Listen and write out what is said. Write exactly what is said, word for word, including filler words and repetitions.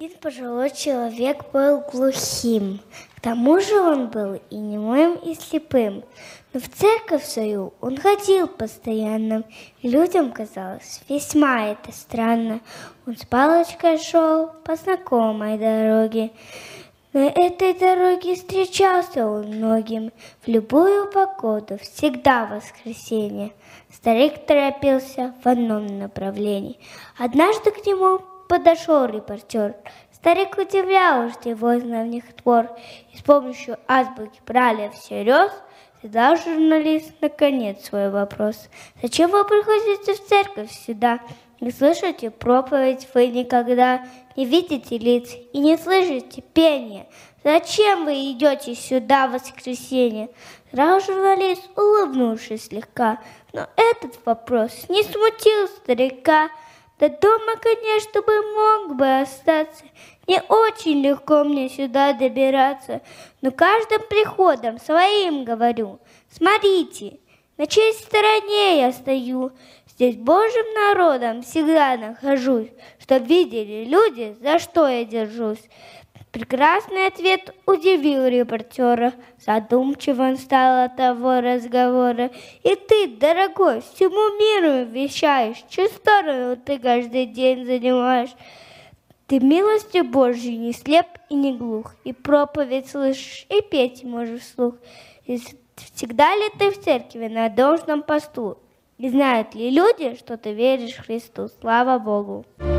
Один пожилой человек был глухим. К тому же он был и немым, и слепым. Но в церковь свою он ходил постоянно, и людям казалось весьма это странно. Он с палочкой шел по знакомой дороге. На этой дороге встречался он многим, в любую погоду, всегда воскресенье. Старик торопился в одном направлении. Однажды к нему подошел репортер. Старик удивлял его знавних твор, и с помощью азбуки брали всерьез, задал журналист наконец свой вопрос. «Зачем вы приходите в церковь сюда? Не слышите проповедь вы никогда, не видите лиц и не слышите пения. Зачем вы идете сюда в воскресенье?» Сразу журналист, улыбнувшись слегка, но этот вопрос не смутил старика. До дома, конечно, бы мог бы остаться. Не очень легко мне сюда добираться, но каждым приходом своим говорю: смотрите, на чьей стороне я стою. Здесь Божьим народом всегда нахожусь, чтоб видели люди, за что я держусь. Прекрасный ответ удивил репортера. Задумчиво он стал от того разговора. И ты, дорогой, всему миру вещаешь, чью сторону ты каждый день занимаешь. Ты милостью Божьей не слеп и не глух, и проповедь слышишь, и петь можешь вслух. И всегда ли ты в церкви на должном посту? И знают ли люди, что ты веришь Христу? Слава Богу!